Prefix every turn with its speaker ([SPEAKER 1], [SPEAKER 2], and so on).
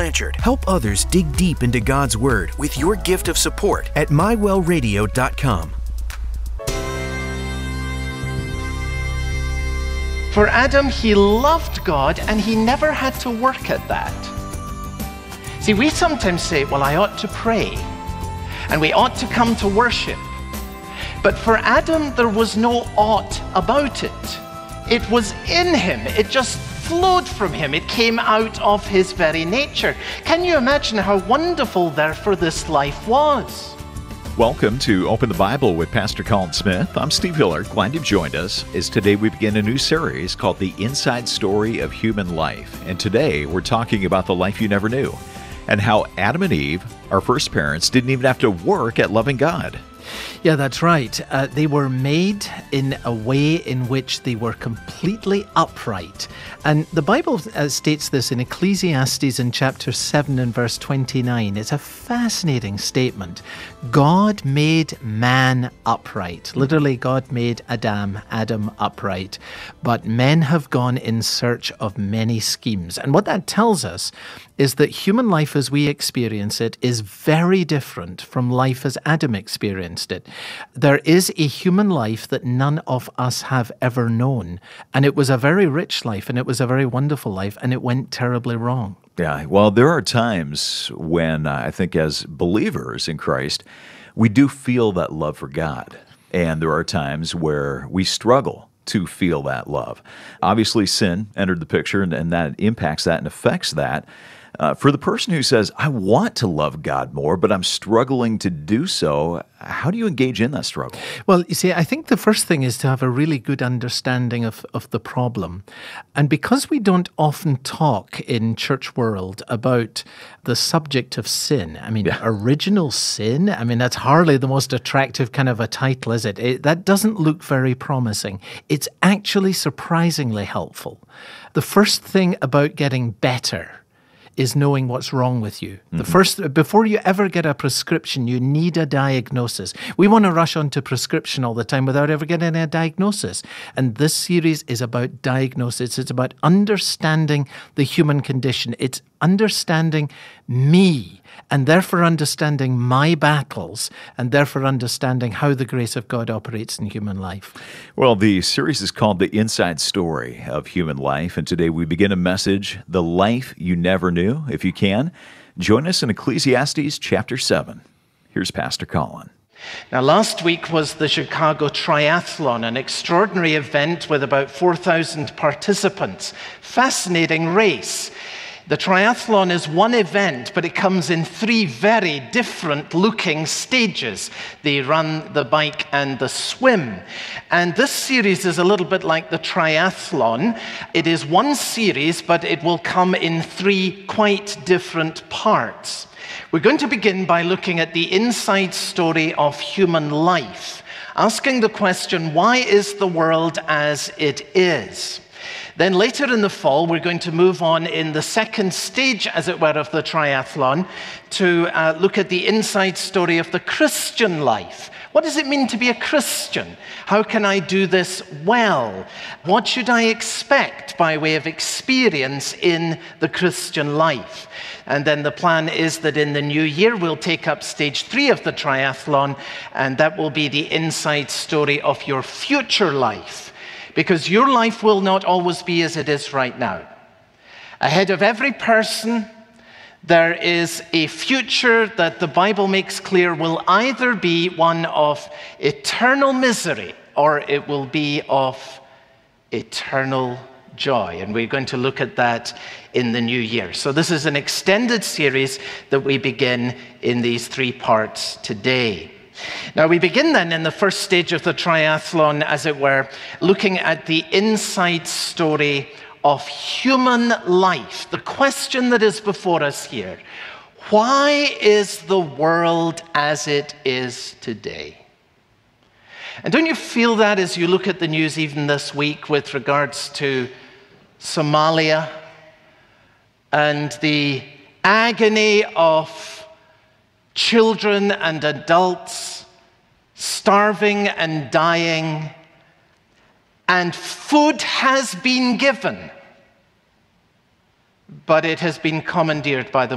[SPEAKER 1] Blanchard. Help others dig deep into God's Word with your gift of support at mywellradio.com.
[SPEAKER 2] For Adam, he loved God and he never had to work at that. See, we sometimes say, well, I ought to pray and we ought to come to worship. But for Adam, there was no ought about it. It was in him. It just flowed from him. It came out of his very nature. Can you imagine how wonderful, therefore, this life was?
[SPEAKER 3] Welcome to Open the Bible with Pastor Colin Smith. I'm Steve Hiller. Glad you've joined us as today we begin a new series called The Inside Story of Human Life. And today we're talking about the life you never knew and how Adam and Eve, our first parents, didn't even have to work at loving God.
[SPEAKER 4] Yeah, that's right. They were made in a way in which they were completely upright. And the Bible states this in Ecclesiastes in chapter 7 and verse 29. It's a fascinating statement. God made man upright. Literally, God made Adam upright. But men have gone in search of many schemes. And what that tells us is that human life as we experience it is very different from life as Adam experienced it. There is a human life that none of us have ever known. And it was a very rich life, and it was a very wonderful life, and it went terribly wrong.
[SPEAKER 3] Yeah, well, there are times when I think as believers in Christ, we do feel that love for God. And there are times where we struggle to feel that love. Obviously, sin entered the picture, and that impacts that and affects that. For the person who says, I want to love God more, but I'm struggling to do so, how do you engage in that struggle?
[SPEAKER 4] Well, you see, I think the first thing is to have a really good understanding of the problem. And because we don't often talk in church world about the subject of sin, original sin, that's hardly the most attractive kind of a title, is it? That doesn't look very promising. It's actually surprisingly helpful. The first thing about getting better is knowing what's wrong with you. Before you ever get a prescription, you need a diagnosis. We want to rush onto prescription all the time without ever getting a diagnosis. And this series is about diagnosis. It's about understanding the human condition. It's understanding me, and therefore understanding my battles, and therefore understanding how the grace of God operates in human life.
[SPEAKER 3] Well, the series is called The Inside Story of Human Life, and today we begin a message, The Life You Never Knew. If you can, join us in Ecclesiastes chapter 7. Here's Pastor Colin.
[SPEAKER 2] Now, last week was the Chicago Triathlon, an extraordinary event with about 4,000 participants. Fascinating race. The triathlon is one event, but it comes in three very different looking stages: the run, the bike, and the swim. And this series is a little bit like the triathlon. It is one series, but it will come in three quite different parts. We're going to begin by looking at the inside story of human life, asking the question, why is the world as it is? Then later in the fall, we're going to move on in the second stage, as it were, of the triathlon to look at the inside story of the Christian life. What does it mean to be a Christian? How can I do this well? What should I expect by way of experience in the Christian life? And then the plan is that in the new year, we'll take up stage 3 of the triathlon, and that will be the inside story of your future life. Because your life will not always be as it is right now. Ahead of every person, there is a future that the Bible makes clear will either be one of eternal misery or it will be of eternal joy. And we're going to look at that in the new year. So this is an extended series that we begin in these 3 parts today. Now, we begin then in the first stage of the triathlon, as it were, looking at the inside story of human life. The question that is before us here: why is the world as it is today? And don't you feel that as you look at the news even this week with regards to Somalia and the agony of children and adults starving and dying, and food has been given, but it has been commandeered by the